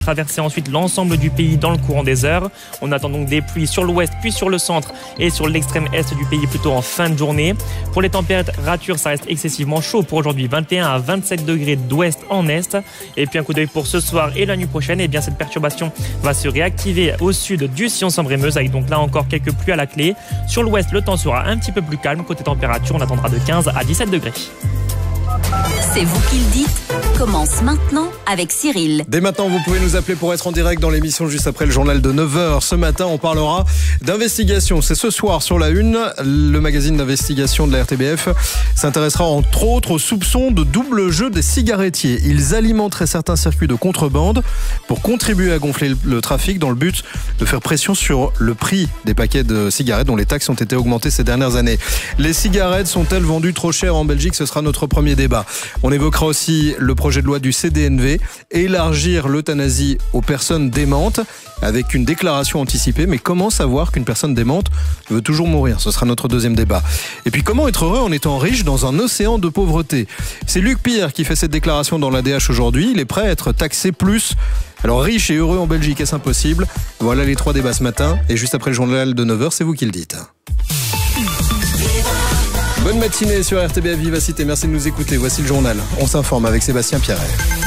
Traverser ensuite l'ensemble du pays dans le courant des heures. On attend donc des pluies sur l'ouest, puis sur le centre et sur l'extrême est du pays plutôt en fin de journée. Pour les températures, ça reste excessivement chaud pour aujourd'hui, 21 à 27 degrés d'ouest en est. Et puis un coup d'œil pour ce soir et la nuit prochaine, eh bien cette perturbation va se réactiver au sud du sillon Sambre-et-Meuse avec donc là encore quelques pluies à la clé. Sur l'ouest, le temps sera un petit peu plus calme. Côté température, on attendra de 15 à 17 degrés. C'est vous qui le dites. Commence maintenant avec Cyril. Dès maintenant, vous pouvez nous appeler pour être en direct dans l'émission juste après le journal de 9h. Ce matin, on parlera d'investigation. C'est ce soir sur la Une. Le magazine d'investigation de la RTBF s'intéressera entre autres aux soupçons de double jeu des cigarettiers. Ils alimenteraient certains circuits de contrebande pour contribuer à gonfler le trafic dans le but de faire pression sur le prix des paquets de cigarettes dont les taxes ont été augmentées ces dernières années. Les cigarettes sont-elles vendues trop chères en Belgique ? Ce sera notre premier débat. On évoquera aussi le projet de loi du CDNV, élargir l'euthanasie aux personnes démentes avec une déclaration anticipée. Mais comment savoir qu'une personne démente veut toujours mourir ? Ce sera notre deuxième débat. Et puis comment être heureux en étant riche dans un océan de pauvreté ? C'est Luc Pierre qui fait cette déclaration dans l'ADH aujourd'hui. Il est prêt à être taxé plus. Alors riche et heureux en Belgique, est-ce impossible ? Voilà les trois débats ce matin. Et juste après le journal de 9h, c'est vous qui le dites. Bonne matinée sur RTBF Vivacité, merci de nous écouter. Voici le journal. On s'informe avec Sébastien Pierret.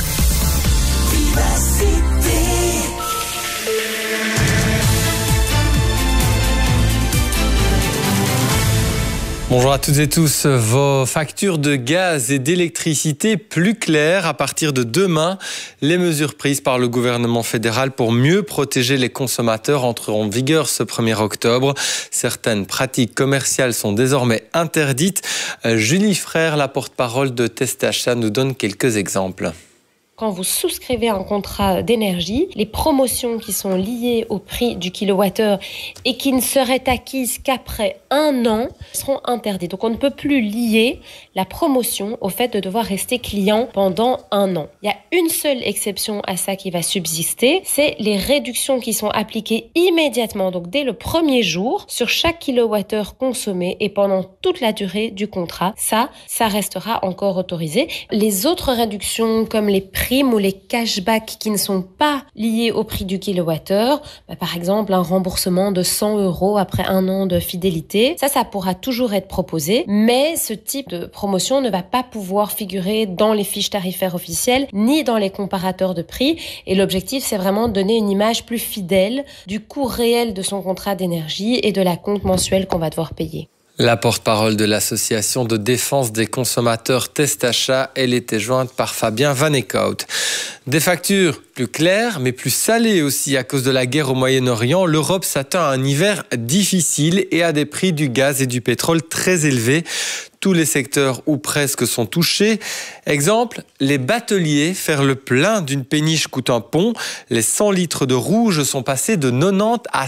Bonjour à toutes et tous. Vos factures de gaz et d'électricité plus claires à partir de demain. Les mesures prises par le gouvernement fédéral pour mieux protéger les consommateurs entreront en vigueur ce 1er octobre. Certaines pratiques commerciales sont désormais interdites. Julie Frère, la porte-parole de Testachat, nous donne quelques exemples. Quand vous souscrivez un contrat d'énergie, les promotions qui sont liées au prix du kilowattheure et qui ne seraient acquises qu'après 1 an seront interdites. Donc on ne peut plus lier la promotion au fait de devoir rester client pendant 1 an. Il y a une seule exception à ça qui va subsister, c'est les réductions qui sont appliquées immédiatement, donc dès le premier jour, sur chaque kilowattheure consommé et pendant toute la durée du contrat. Ça restera encore autorisé. Les autres réductions comme les primes ou les cashbacks qui ne sont pas liés au prix du kilowattheure, par exemple un remboursement de 100 € après 1 an de fidélité, ça pourra toujours être proposé, mais ce type de promotion ne va pas pouvoir figurer dans les fiches tarifaires officielles ni dans les comparateurs de prix, et l'objectif c'est vraiment de donner une image plus fidèle du coût réel de son contrat d'énergie et de la compte mensuelle qu'on va devoir payer. La porte-parole de l'association de défense des consommateurs Testachat, elle était jointe par Fabien Van Eekhout. Des factures plus claires, mais plus salées aussi à cause de la guerre au Moyen-Orient. L'Europe s'attend à un hiver difficile et à des prix du gaz et du pétrole très élevés. Tous les secteurs ou presque sont touchés. Exemple, les bateliers, faire le plein d'une péniche coûte un pont. Les 100 litres de rouge sont passés de 90 à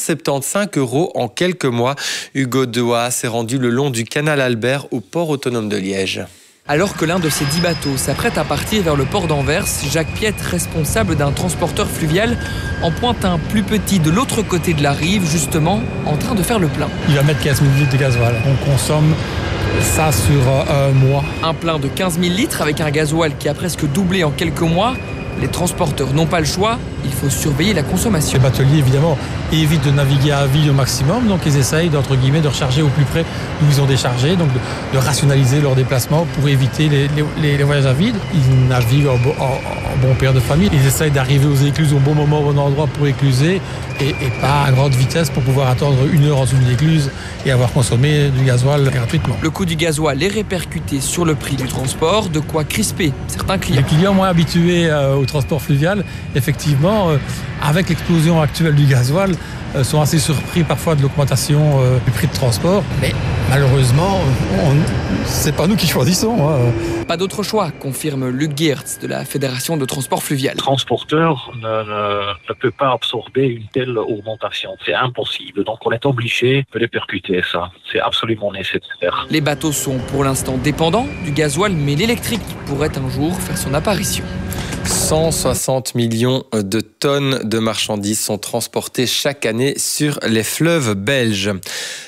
175 € en quelques mois. Hugo Dehaas s'est rendu le long du canal Albert au port autonome de Liège. Alors que l'un de ces 10 bateaux s'apprête à partir vers le port d'Anvers, Jacques Piette, responsable d'un transporteur fluvial, en pointe un plus petit de l'autre côté de la rive, justement, en train de faire le plein. Il va mettre 15 000 litres de gasoil. On consomme ça sur un mois. Un plein de 15 000 litres avec un gasoil qui a presque doublé en quelques mois. Les transporteurs n'ont pas le choix, il faut surveiller la consommation. Les bateliers, évidemment, évitent de naviguer à vide au maximum, donc ils essayent, entre guillemets, de recharger au plus près d'où ils ont déchargé, donc de rationaliser leurs déplacements pour éviter les voyages à vide. Ils naviguent en bon père de famille, ils essayent d'arriver aux écluses au bon moment, au bon endroit pour écluser, et pas à grande vitesse pour pouvoir attendre 1 heure en dessous d'une écluse et avoir consommé du gasoil gratuitement. Le coût du gasoil est répercuté sur le prix du transport, de quoi crisper certains clients. Les clients moins habitués au transport fluvial, effectivement, avec l'explosion actuelle du gasoil, sont assez surpris parfois de l'augmentation du prix de transport. Mais malheureusement, c'est pas nous qui choisissons. Pas d'autre choix, confirme Luc Geertz de la Fédération de transport fluvial. Le transporteur ne peut pas absorber une telle augmentation. C'est impossible. Donc on est obligé de répercuter ça. C'est absolument nécessaire. Les bateaux sont pour l'instant dépendants du gasoil, mais l'électrique pourrait un jour faire son apparition. 160 millions de tonnes de marchandises sont transportées chaque année sur les fleuves belges.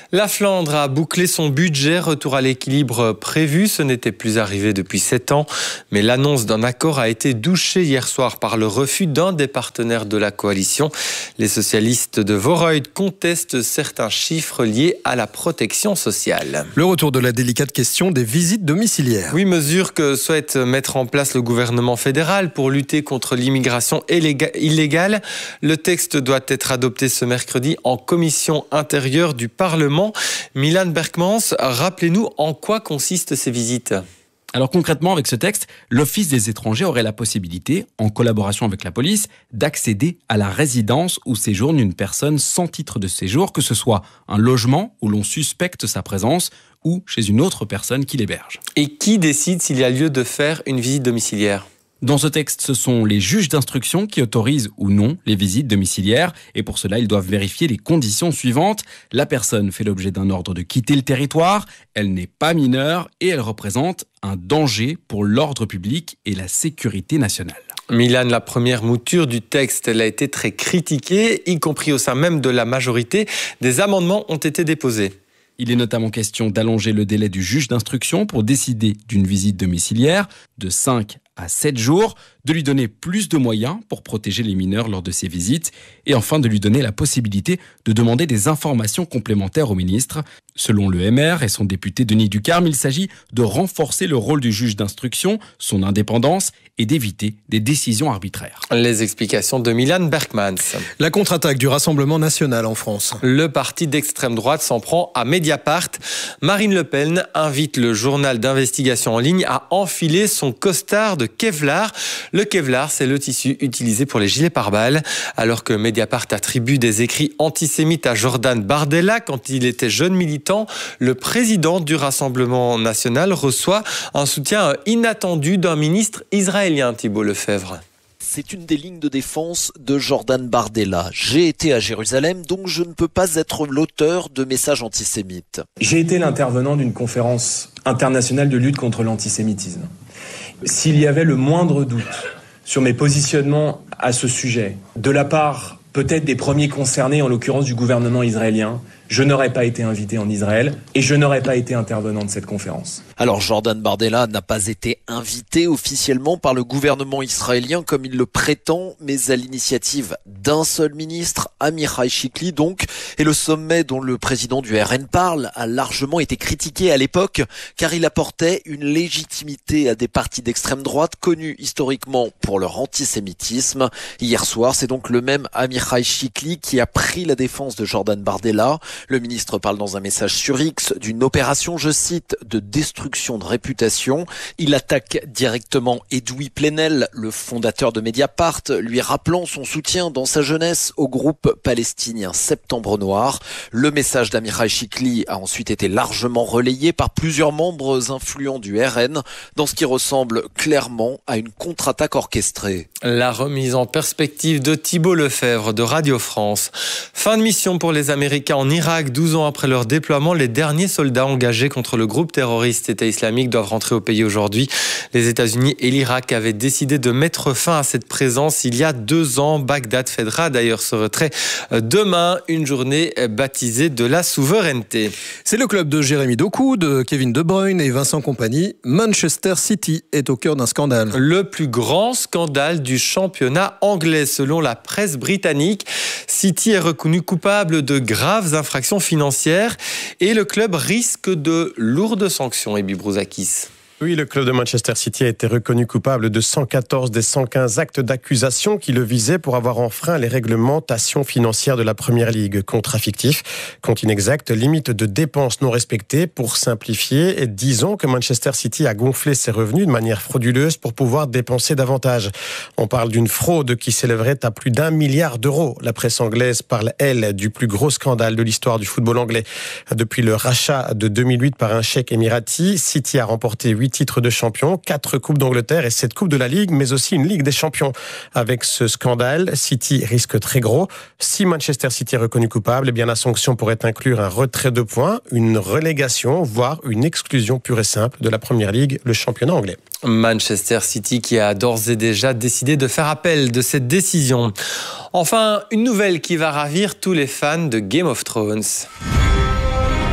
La Flandre a bouclé son budget, retour à l'équilibre prévu. Ce n'était plus arrivé depuis 7 ans. Mais l'annonce d'un accord a été douchée hier soir par le refus d'un des partenaires de la coalition. Les socialistes de Voorhout contestent certains chiffres liés à la protection sociale. Le retour de la délicate question des visites domiciliaires. Oui, mesure que souhaite mettre en place le gouvernement fédéral pour lutter contre l'immigration illégale. Le texte doit être adopté ce mercredi en commission intérieure du Parlement. Milan Berkmans, rappelez-nous en quoi consistent ces visites. Alors concrètement, avec ce texte, l'Office des étrangers aurait la possibilité, en collaboration avec la police, d'accéder à la résidence où séjourne une personne sans titre de séjour, que ce soit un logement où l'on suspecte sa présence ou chez une autre personne qui l'héberge. Et qui décide s'il y a lieu de faire une visite domiciliaire ? Dans ce texte, ce sont les juges d'instruction qui autorisent ou non les visites domiciliaires. Et pour cela, ils doivent vérifier les conditions suivantes. La personne fait l'objet d'un ordre de quitter le territoire, elle n'est pas mineure et elle représente un danger pour l'ordre public et la sécurité nationale. Milan, la première mouture du texte, elle a été très critiquée, y compris au sein même de la majorité. Des amendements ont été déposés. Il est notamment question d'allonger le délai du juge d'instruction pour décider d'une visite domiciliaire de 5 à 7 jours, de lui donner plus de moyens pour protéger les mineurs lors de ces visites et enfin de lui donner la possibilité de demander des informations complémentaires au ministre. Selon le MR et son député Denis Ducarme, il s'agit de renforcer le rôle du juge d'instruction, son indépendance et d'éviter des décisions arbitraires. Les explications de Milan Berkmans. La contre-attaque du Rassemblement national en France. Le parti d'extrême droite s'en prend à Mediapart. Marine Le Pen invite le journal d'investigation en ligne à enfiler son costard de Kevlar. Le Kevlar, c'est le tissu utilisé pour les gilets pare-balles. Alors que Mediapart attribue des écrits antisémites à Jordan Bardella quand il était jeune militant, le président du Rassemblement national reçoit un soutien inattendu d'un ministre israélien, Thibault Lefebvre. C'est une des lignes de défense de Jordan Bardella. J'ai été à Jérusalem, donc je ne peux pas être l'auteur de messages antisémites. J'ai été l'intervenant d'une conférence internationale de lutte contre l'antisémitisme. S'il y avait le moindre doute sur mes positionnements à ce sujet, de la part peut-être des premiers concernés, en l'occurrence du gouvernement israélien, je n'aurais pas été invité en Israël et je n'aurais pas été intervenant de cette conférence. Alors Jordan Bardella n'a pas été invité officiellement par le gouvernement israélien comme il le prétend, mais à l'initiative d'un seul ministre, Amichai Shikli donc, et le sommet dont le président du RN parle a largement été critiqué à l'époque car il apportait une légitimité à des partis d'extrême droite connus historiquement pour leur antisémitisme. Hier soir, c'est donc le même Amichai Shikli qui a pris la défense de Jordan Bardella. Le ministre parle dans un message sur X d'une opération, je cite, de destruction de réputation. Il attaque directement Edoui Plenel, le fondateur de Mediapart, lui rappelant son soutien dans sa jeunesse au groupe palestinien Septembre Noir. Le message d'Amichai Shikli a ensuite été largement relayé par plusieurs membres influents du RN dans ce qui ressemble clairement à une contre-attaque orchestrée. La remise en perspective de Thibault Lefebvre de Radio France. Fin de mission pour les Américains en Irak. 12 ans après leur déploiement, les derniers soldats engagés contre le groupe terroriste État islamique doivent rentrer au pays aujourd'hui. Les États-Unis et l'Irak avaient décidé de mettre fin à cette présence il y a 2 ans. Bagdad fêtera d'ailleurs ce retrait demain, une journée baptisée de la souveraineté. C'est le club de Jérémy Doku, de Kevin De Bruyne et Vincent Kompany. Manchester City est au cœur d'un scandale. Le plus grand scandale du championnat anglais selon la presse britannique. City est reconnu coupable de graves infractions financières et le club risque de lourdes sanctions. Ebi Brouzakis. Oui, le club de Manchester City a été reconnu coupable de 114 des 115 actes d'accusation qui le visaient pour avoir enfreint les réglementations financières de la Première Ligue. Contrat fictif, compte inexact, limite de dépenses non respectées. Pour simplifier, disons que Manchester City a gonflé ses revenus de manière frauduleuse pour pouvoir dépenser davantage. On parle d'une fraude qui s'élèverait à plus d'1 milliard d'euros. La presse anglaise parle, elle, du plus gros scandale de l'histoire du football anglais. Depuis le rachat de 2008 par un cheikh émirati, City a remporté 8 titres de champion, 4 coupes d'Angleterre et 7 coupes de la Ligue, mais aussi une Ligue des champions. Avec ce scandale, City risque très gros. Si Manchester City est reconnu coupable, eh bien la sanction pourrait inclure un retrait de points, une relégation, voire une exclusion pure et simple de la Première Ligue, le championnat anglais. Manchester City qui a d'ores et déjà décidé de faire appel de cette décision. Enfin, une nouvelle qui va ravir tous les fans de Game of Thrones.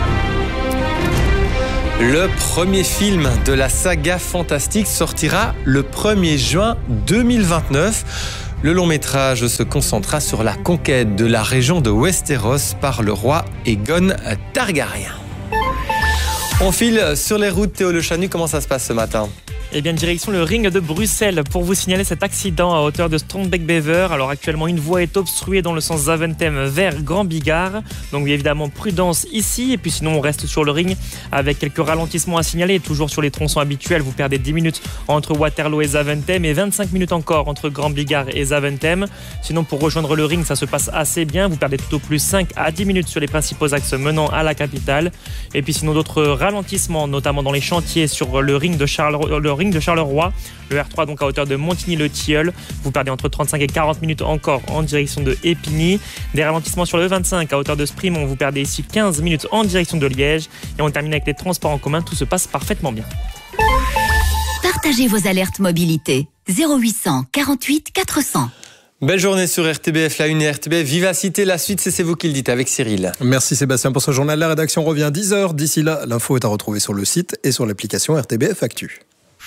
Le premier film de la saga fantastique sortira le 1er juin 2029. Le long métrage se concentrera sur la conquête de la région de Westeros par le roi Aegon Targaryen. On file sur les routes. Théo Le Chanu, comment ça se passe ce matin ? Eh bien, direction le ring de Bruxelles pour vous signaler cet accident à hauteur de Strombeek-Bever. Alors actuellement, une voie est obstruée dans le sens Zaventem vers Grand Bigard. Donc évidemment, prudence ici. Et puis sinon, on reste sur le ring avec quelques ralentissements à signaler. Toujours sur les tronçons habituels, vous perdez 10 minutes entre Waterloo et Zaventem et 25 minutes encore entre Grand Bigard et Zaventem. Sinon, pour rejoindre le ring, ça se passe assez bien. Vous perdez tout au plus 5 à 10 minutes sur les principaux axes menant à la capitale. Et puis sinon, d'autres ralentissements, notamment dans les chantiers sur le ring de Charleroi, le R3 donc à hauteur de Montigny-le-Tilleul. Vous perdez entre 35 et 40 minutes encore en direction de Épigny. Des ralentissements sur le 25 à hauteur de Sprimont. Vous perdez ici 15 minutes en direction de Liège. Et on termine avec les transports en commun. Tout se passe parfaitement bien. Partagez vos alertes mobilité. 0800 48 400. Belle journée sur RTBF, la une et RTBF Vivacité. La suite, c'est vous qui le dites avec Cyril. Merci Sébastien pour ce journal. La rédaction revient à 10h. D'ici là, l'info est à retrouver sur le site et sur l'application RTBF Actu.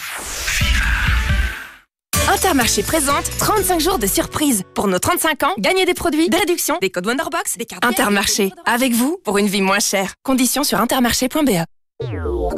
Intermarché présente 35 jours de surprise. Pour nos 35 ans, gagnez des produits, des réductions, des codes Wonderbox, des cartes. Intermarché, avec vous pour une vie moins chère. Conditions sur intermarché.be.